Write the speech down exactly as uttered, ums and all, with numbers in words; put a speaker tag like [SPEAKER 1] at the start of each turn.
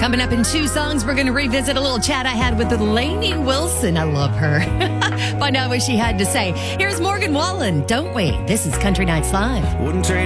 [SPEAKER 1] Coming up in two songs, we're going to revisit a little chat I had with Lainey Wilson. I love her. Find out what she had to say. Here's Morgan Wallen. Don't wait. This is Country Nights Live.
[SPEAKER 2] Wouldn't trade